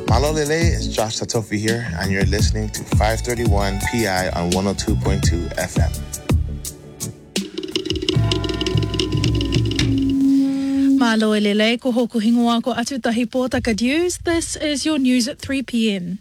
Malolele, it's Josh Satofi here, and you're listening to 531 PI on 102.2 FM. Malo elele ko hoku hingoa ko atutahi pōtaka news. This is your news at 3 p.m.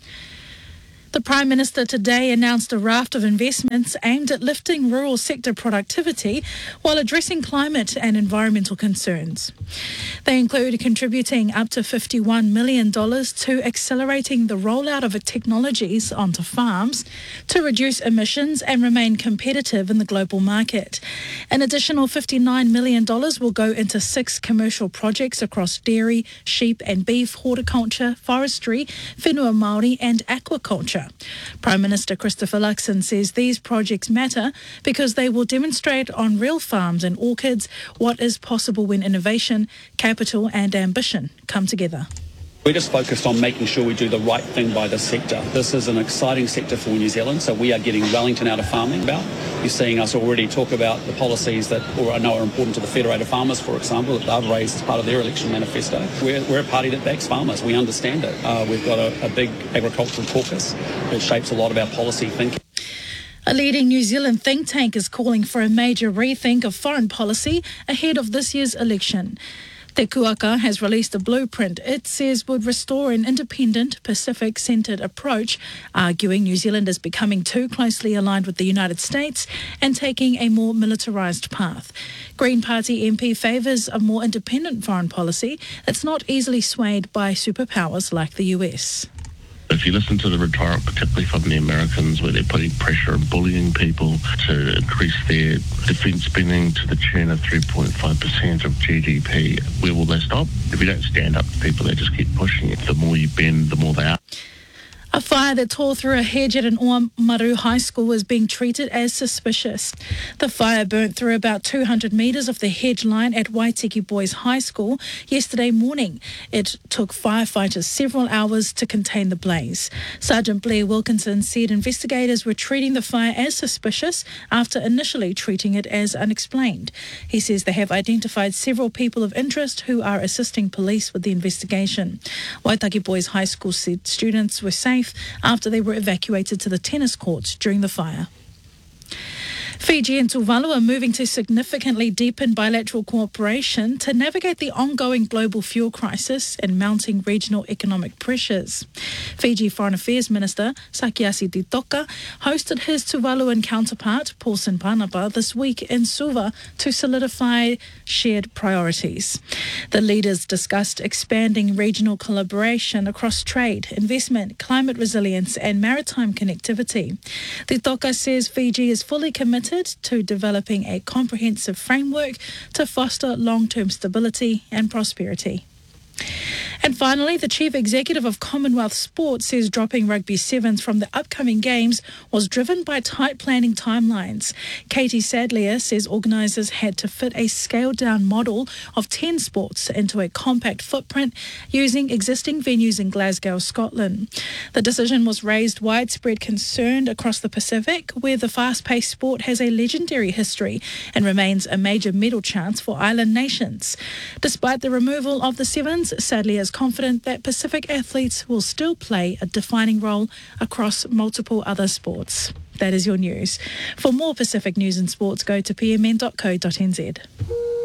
The Prime Minister today announced a raft of investments aimed at lifting rural sector productivity while addressing climate and environmental concerns. They include contributing up to $51 million to accelerating the rollout of technologies onto farms to reduce emissions and remain competitive in the global market. An additional $59 million will go into 6 commercial projects across dairy, sheep and beef, horticulture, forestry, whenua Māori and aquaculture. Prime Minister Christopher Luxon says these projects matter because they will demonstrate on real farms and orchards what is possible when innovation, capital and ambition come together. We're just focused on making sure we do the right thing by the sector. This is an exciting sector for New Zealand, so we are getting Wellington out of farming about. You're seeing us already talk about the policies that I know are important to the Federated Farmers, for example, that they've raised as part of their election manifesto. We're a party that backs farmers. We understand it. We've got a big agricultural caucus that shapes a lot of our policy thinking. A leading New Zealand think tank is calling for a major rethink of foreign policy ahead of this year's election. Te Kuaka has released a blueprint it says would restore an independent, Pacific-centred approach, arguing New Zealand is becoming too closely aligned with the United States and taking a more militarised path. Green Party MP favours a more independent foreign policy that's not easily swayed by superpowers like the US. If you listen to the rhetoric, particularly from the Americans, where they're putting pressure and bullying people to increase their defence spending to the tune of 3.5% of GDP, where will they stop? If you don't stand up to people, they just keep pushing it. The more you bend, the more they are. A fire that tore through a hedge at an Oamaru High School is being treated as suspicious. The fire burnt through about 200 metres of the hedge line at Waitiki Boys High School yesterday morning. It took firefighters several hours to contain the blaze. Sergeant Blair Wilkinson said investigators were treating the fire as suspicious after initially treating it as unexplained. He says they have identified several people of interest who are assisting police with the investigation. Waitaki Boys High School said students were safe after they were evacuated to the tennis courts during the fire. Fiji and Tuvalu are moving to significantly deepen bilateral cooperation to navigate the ongoing global fuel crisis and mounting regional economic pressures. Fiji Foreign Affairs Minister Sakiasi Titoka hosted his Tuvaluan counterpart Paulson Panapa this week in Suva to solidify shared priorities. The leaders discussed expanding regional collaboration across trade, investment, climate resilience and maritime connectivity. Titoka says Fiji is fully committed to developing a comprehensive framework to foster long-term stability and prosperity. And finally, the Chief Executive of Commonwealth Sport says dropping rugby sevens from the upcoming games was driven by tight planning timelines. Katie Sadlier says organisers had to fit a scaled-down model of 10 sports into a compact footprint using existing venues in Glasgow, Scotland. The decision was raised widespread concern across the Pacific, where the fast-paced sport has a legendary history and remains a major medal chance for island nations. Despite the removal of the sevens, Sadlier is confident that Pacific athletes will still play a defining role across multiple other sports. That is your news. For more Pacific news and sports, go to pmn.co.nz.